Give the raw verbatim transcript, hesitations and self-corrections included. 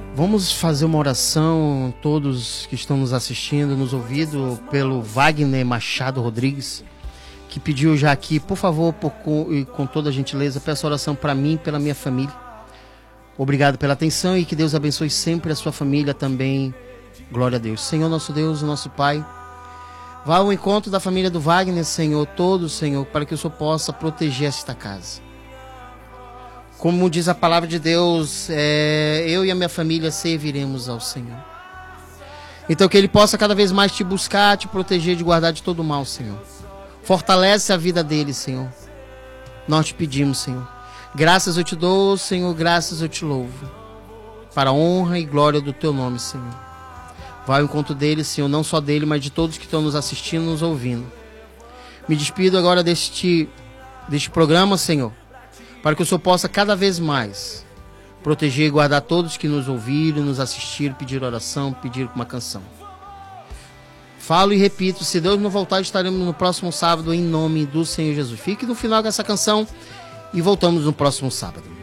Vamos fazer uma oração, todos que estão nos assistindo, nos ouvindo, pelo Wagner Machado Rodrigues, que pediu já aqui, por favor, por, com, com toda a gentileza, peça oração para mim e pela minha família. Obrigado pela atenção e que Deus abençoe sempre a sua família também. Glória a Deus. Senhor, nosso Deus, nosso Pai, vá ao encontro da família do Wagner, Senhor, todos, Senhor, para que o Senhor possa proteger esta casa. Como diz a palavra de Deus, é, eu e a minha família serviremos ao Senhor. Então que Ele possa cada vez mais te buscar, te proteger, te guardar de todo mal, Senhor. Fortalece a vida dele, Senhor. Nós te pedimos, Senhor. Graças eu te dou, Senhor, graças eu te louvo. Para a honra e glória do teu nome, Senhor. Vai ao encontro dele, Senhor, não só dele, mas de todos que estão nos assistindo, nos ouvindo. Me despido agora deste, deste programa, Senhor, para que o Senhor possa cada vez mais proteger e guardar todos que nos ouviram, nos assistiram, pedir oração, pedir uma canção. Falo e repito, se Deus não voltar, estaremos no próximo sábado em nome do Senhor Jesus. Fique no final dessa canção e voltamos no próximo sábado.